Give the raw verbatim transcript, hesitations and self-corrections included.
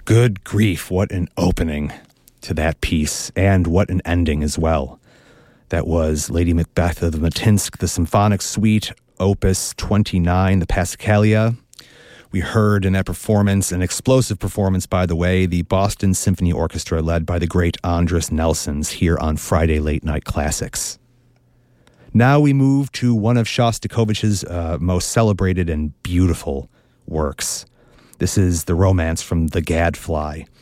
Good grief, what an opening to that piece, and what an ending as well. That was Lady Macbeth of the Matinsk, the Symphonic Suite, Opus twenty-nine, the Passacaglia. We heard in that performance, an explosive performance, by the way, the Boston Symphony Orchestra led by the great Andris Nelsons here on Friday Late Night Classics. Now we move to one of Shostakovich's uh, most celebrated and beautiful works. This is the romance from The Gadfly,